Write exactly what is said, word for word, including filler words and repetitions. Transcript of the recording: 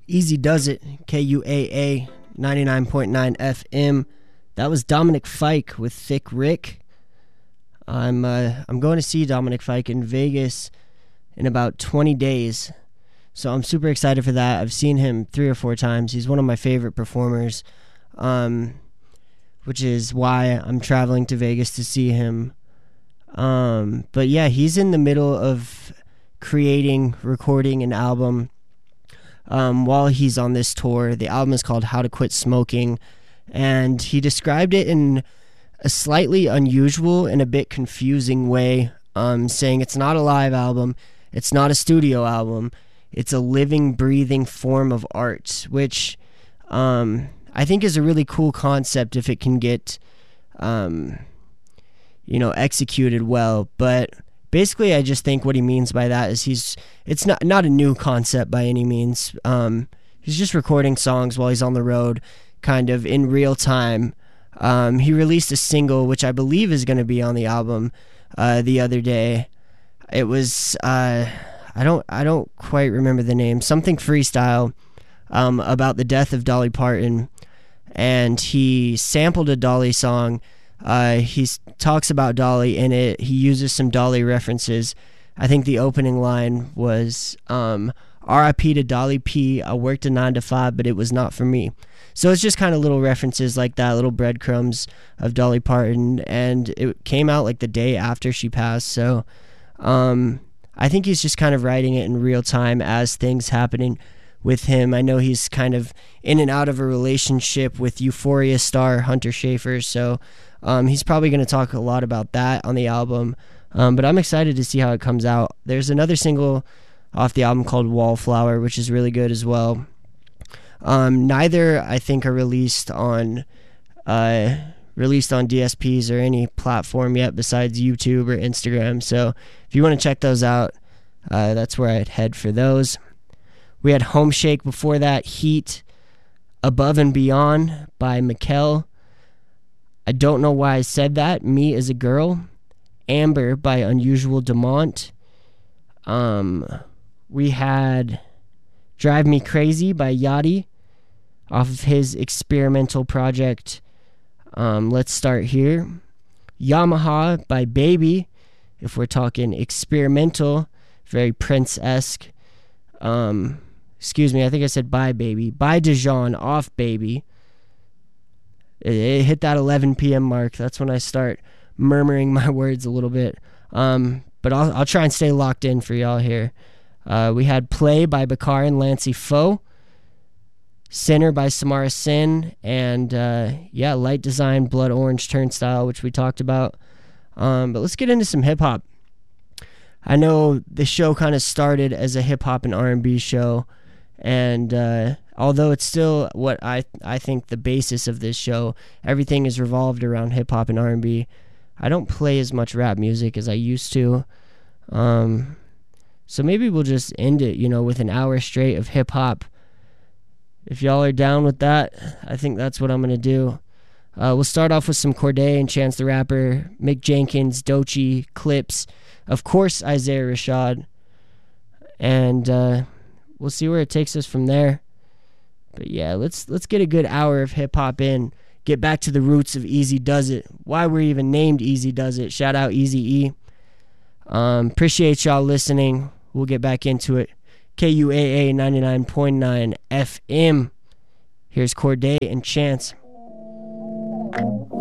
Easy Does It, K U A A, ninety-nine point nine F M. That was Dominic Fike with Thick Rick. I'm uh, I'm going to see Dominic Fike in Vegas in about twenty days, so I'm super excited for that. I've seen him three or four times. He's one of my favorite performers, um, which is why I'm traveling to Vegas to see him. Um, but yeah, he's in the middle of creating, recording an album um, while he's on this tour. The album is called How to Quit Smoking, and he described it in a slightly unusual and a bit confusing way, um, saying it's not a live album, it's not a studio album, it's a living, breathing form of art, which um, I think is a really cool concept if it can get, um, you know, executed well. But basically, I just think what he means by that is he's it's not not a new concept by any means. Um, he's just recording songs while he's on the road, kind of in real time. Um, he released a single, which I believe is going to be on the album, uh, the other day. It was uh, I don't I don't quite remember the name. Something freestyle um, about the death of Dolly Parton, and he sampled a Dolly song. Uh, he talks about Dolly in it. He uses some Dolly references. I think the opening line was um, R I P to Dolly P. I worked a nine to five, but it was not for me. So it's just kind of little references like that, little breadcrumbs of Dolly Parton, and it came out like the day after she passed. So um, I think he's just kind of writing it in real time as things happening with him. I know he's kind of in and out of a relationship with Euphoria star Hunter Schafer, so um, he's probably going to talk a lot about that on the album. Um, but I'm excited to see how it comes out. There's another single off the album called Wallflower, which is really good as well. Um, neither, I think, are released on uh, released on D S Ps or any platform yet besides YouTube or Instagram. So if you want to check those out, uh, that's where I'd head for those. We had Home Shake before that, Heat, Above and Beyond by Mikkel. I don't know why I said that. Me as a Girl. Amber by Unusual Demont. Um, we had Drive Me Crazy by Yachty off of his experimental project, um, Let's Start Here. Yamaha by Baby, if we're talking experimental, very Prince-esque. Um, excuse me, I think I said by Baby. By Dijon off Baby. It, it hit that eleven p.m. mark. That's when I start murmuring my words a little bit. Um, but I'll, I'll try and stay locked in for y'all here. Uh, we had Play by Bakar and Lancey Foe. Sinner by Samara Sin, and uh, yeah, Light Design, Blood Orange Turnstile, which we talked about. Um, but let's get into some hip-hop. I know the show kind of started as a hip-hop and R and B show, and uh, although it's still what I I think the basis of this show, everything is revolved around hip-hop and R and B. I don't play as much rap music as I used to, um, so maybe we'll just end it, you know, with an hour straight of hip-hop. If y'all are down with that, I think that's what I'm going to do. Uh, we'll start off with some Cordae and Chance the Rapper, Mick Jenkins, Doechii, Clips, of course Isaiah Rashad, and uh, we'll see where it takes us from there. But yeah, let's let's get a good hour of hip-hop in, get back to the roots of Easy Does It, why we're even named Easy Does It. Shout out Eazy-E. Um, appreciate y'all listening. We'll get back into it. K U A A ninety-nine point nine F M. Here's Cordae and Chance.